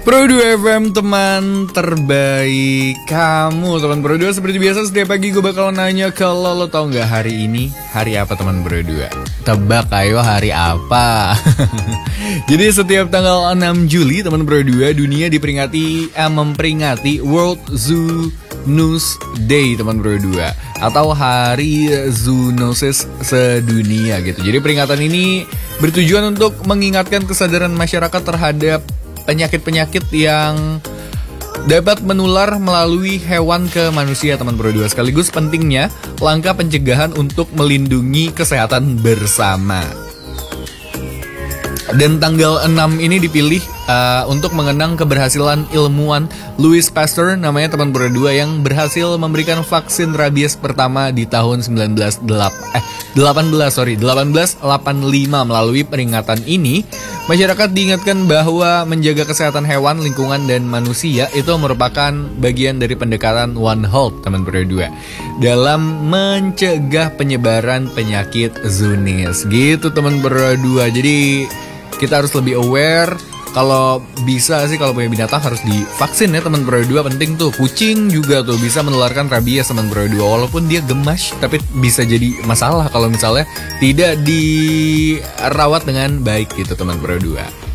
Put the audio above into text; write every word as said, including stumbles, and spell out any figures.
Pro dua F M, teman terbaik kamu. Teman Pro dua, seperti biasa setiap pagi gue bakal nanya, kalau lo tau gak hari ini hari apa teman Pro dua? Tebak ayo hari apa? Jadi setiap tanggal enam Juli teman Pro dua, dunia diperingati eh, memperingati World Zoonosis Day teman Pro dua, atau Hari Zoonosis sedunia gitu. Jadi peringatan ini bertujuan untuk mengingatkan kesadaran masyarakat terhadap penyakit-penyakit yang dapat menular melalui hewan ke manusia teman Pro dua. Sekaligus pentingnya langkah pencegahan untuk melindungi kesehatan bersama. Dan tanggal enam ini dipilih uh, untuk mengenang keberhasilan ilmuwan Louis Pasteur, namanya teman Pro dua, yang berhasil memberikan vaksin rabies pertama di tahun sembilan belas delapan belas sorry delapan belas delapan puluh lima. Melalui peringatan ini, masyarakat diingatkan bahwa menjaga kesehatan hewan, lingkungan, dan manusia itu merupakan bagian dari pendekatan One Health teman Pro dua dalam mencegah penyebaran penyakit zoonosis gitu teman Pro dua. Jadi kita harus lebih aware. Kalau bisa sih, kalau punya binatang harus divaksin ya teman Pro dua. Penting tuh, kucing juga tuh bisa menularkan rabies teman Pro dua. Walaupun dia gemas, tapi bisa jadi masalah kalau misalnya tidak dirawat dengan baik gitu teman Pro dua.